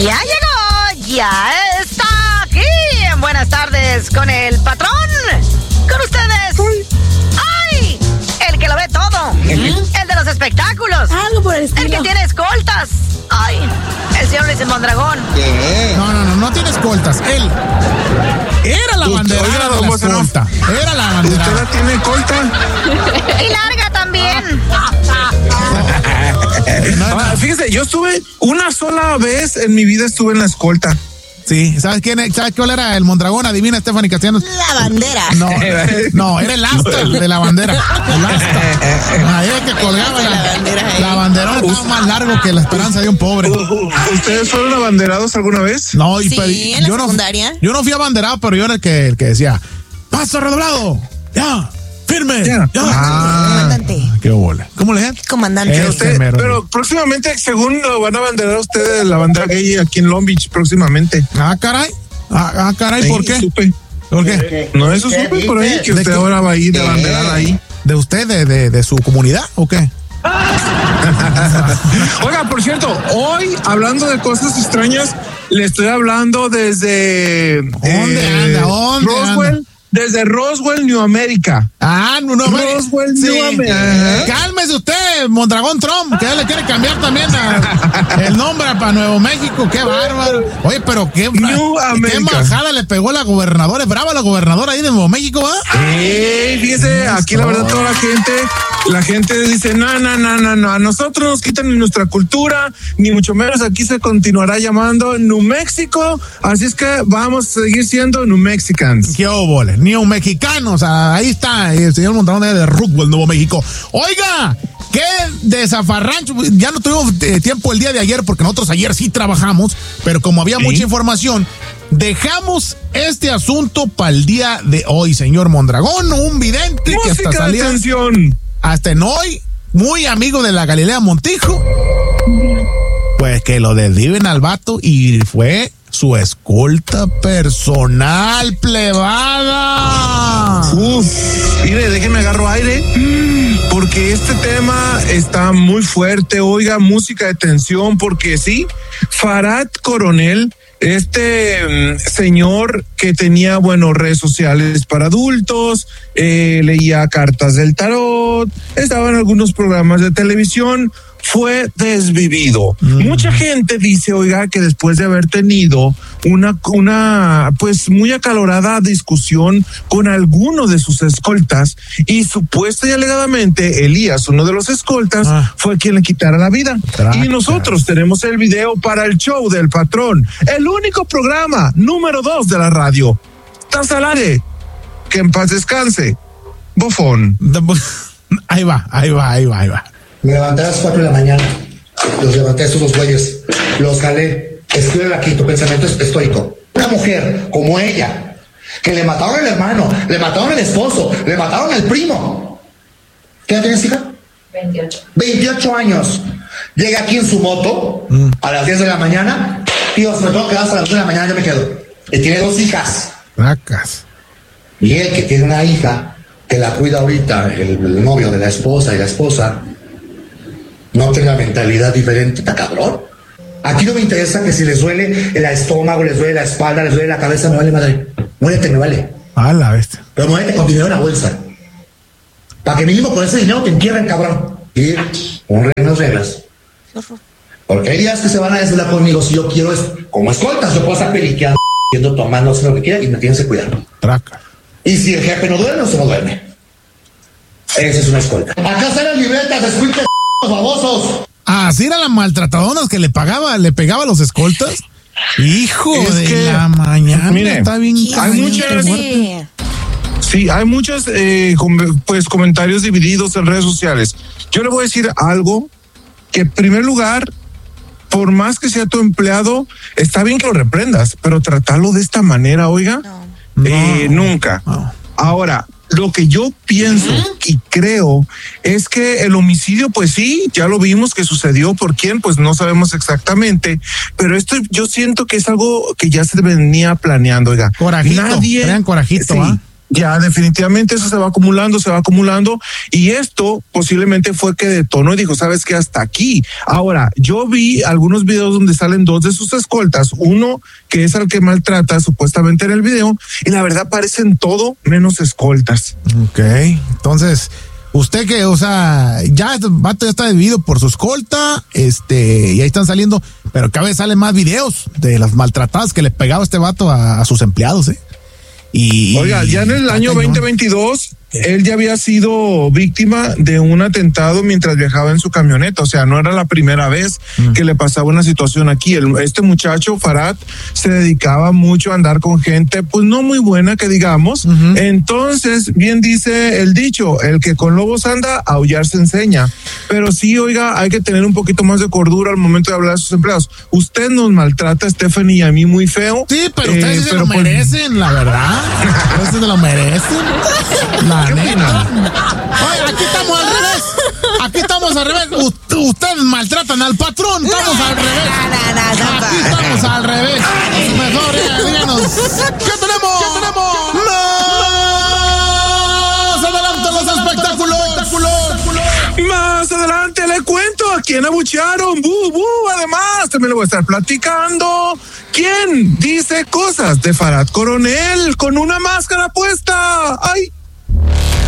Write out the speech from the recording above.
Ya llegó, ya está aquí. Buenas tardes con el patrón. Con ustedes. ¡Ay! El que lo ve todo. El de los espectáculos. Algo por el estilo. El que tiene escoltas. ¡Ay! El señor Luis Mondragón. No tiene escoltas. Él era la banderada de la escolta. Era la banderada. ¿Usted la tiene escolta? Y larga también. Fíjese, yo estuve una sola vez en mi vida estuve en la escolta. Sí, ¿sabes cuál era el Mondragón? Adivina, Stephanie Castellanos. La bandera. No, era el asta de la bandera. El asta. Ahí es que colgaba la bandera. Estaba más largo que la esperanza de un pobre. ¿Ustedes fueron abanderados alguna vez? No, y Sí, en la secundaria. Yo no fui abanderado, pero yo era el que decía, paso redoblado, ya, firme, ya. Comandante. Qué bola. ¿Cómo le dije? Comandante. Pero próximamente, según lo van a abanderar ustedes, la bandera gay aquí en Long Beach próximamente. Caray, ¿por qué? Supe. ¿Por qué? No, eso supe por ahí, que usted ahora va a ir de abanderada ahí. ¿De usted, de su comunidad o qué? Oiga, por cierto, hoy, hablando de cosas extrañas, le estoy hablando desde... ¿Dónde Roswell. Desde Roswell, New America. Roswell, sí. New America. Cálmese usted, Mondragón Trump, que ya le quiere cambiar también el nombre para Nuevo México. Qué bárbaro. Oye, pero qué majada le pegó la gobernadora. Es brava la gobernadora ahí de Nuevo México, ¿va? Fíjese, aquí la verdad toda la gente dice, no, a nosotros nos quitan nuestra cultura, ni mucho menos aquí se continuará llamando New México, así es que vamos a seguir siendo New Mexicans. Qué óvole, New Mexicanos, ahí está el señor Mondragón de Roswell, Nuevo México. Oiga, qué desafarrancho, ya no tuvimos tiempo el día de ayer, porque nosotros ayer sí trabajamos, pero como había mucha información, dejamos este asunto para el día de hoy, señor Mondragón, un vidente que hasta salía... Hasta en hoy, muy amigo de la Galilea Montijo, pues que lo desviven al vato y fue su escolta personal, plebada. Mire, déjeme agarro aire, porque este tema está muy fuerte. Oiga, música de tensión, porque sí, Farad Coronel, este señor que tenía, redes sociales para adultos, leía cartas del tarot, estaba en algunos programas de televisión, fue desvivido. Mucha gente dice, oiga, que después de haber tenido una pues muy acalorada discusión con alguno de sus escoltas, y supuesta y alegadamente Elías, uno de los escoltas, fue quien le quitara la vida. Y nosotros tenemos el video para el show del patrón, el único programa número 2 de la radio. Tazalare, que en paz descanse. Bofón. Ahí va. Me levanté a las 4 de la mañana, los levanté a esos dos güeyes, los jalé, escribe aquí tu pensamiento estoico. Una mujer como ella, que le mataron al hermano, le mataron al esposo, le mataron al primo. ¿Qué edad tienes, hija? 28 años. Llega aquí en su moto a las 10 de la mañana, tío, se me tengo que quedar hasta las 2 de la mañana, yo me quedo. Y tiene 2 hijas. Y él, que tiene una hija, que la cuida ahorita, el novio de la esposa y la esposa, no tenga mentalidad diferente, está cabrón. Aquí no me interesa que si les duele el estómago, les duele la espalda, les duele la cabeza, me vale madre. Muérete, me vale. La bestia. Pero muérete con dinero en la bolsa. Para que mínimo con ese dinero te entierren, cabrón. Y con reglas. Porque hay días que se van a desvelar conmigo si yo quiero esto. Como escoltas, yo puedo estar peliqueando, tomando, haciendo lo que quiera y me tienes que cuidar. Y si el jefe no duerme, o se no duerme. Esa es una escolta. Acá están las libretas, escuchen, babosos. Así eran las maltratadonas que le pegaba a los escoltas. Hijo de la mañana. Mire, está bien. Hay muchos comentarios divididos en redes sociales. Yo le voy a decir algo, que en primer lugar, por más que sea tu empleado, está bien que lo reprendas, pero tratarlo de esta manera, oiga, nunca. Ahora, lo que yo pienso y creo es que el homicidio, pues sí, ya lo vimos que sucedió. ¿Por quién? Pues no sabemos exactamente, pero esto yo siento que es algo que ya se venía planeando, oiga. Corajito, corajito, Ya definitivamente eso se va acumulando y esto posiblemente fue que detonó y dijo, ¿sabes qué? Hasta aquí. Ahora, yo vi algunos videos donde salen dos de sus escoltas, uno que es al que maltrata supuestamente en el video y la verdad parecen todo menos escoltas. Ok, entonces, usted que, o sea, ya este vato ya está dividido por su escolta, y ahí están saliendo, pero cada vez salen más videos de las maltratadas que le pegaba este vato a sus empleados, Oiga, ya en el año 2022, él ya había sido víctima de un atentado mientras viajaba en su camioneta, o sea, no era la primera vez que le pasaba una situación aquí. Este muchacho, Farhat, se dedicaba mucho a andar con gente, pues no muy buena, que digamos. Entonces, bien dice el dicho, el que con lobos anda, a aullar se enseña. Pero sí, oiga, hay que tener un poquito más de cordura al momento de hablar a sus empleados. Usted nos maltrata, Stephanie, y a mí muy feo. Sí, pero ustedes sí se lo merecen, la verdad. Ustedes se lo merecen. La neta. Oye, aquí estamos al revés. Aquí estamos al revés. Ustedes maltratan al patrón. Estamos al revés. Aquí estamos al revés. Mejor, díganos. ¿Qué tenemos? Más adelante los espectáculos. Más adelante le cuento a quién abuchearon. Además, también le voy a estar platicando quién dice cosas de Farhat Coronel con una máscara puesta. ¡Ay!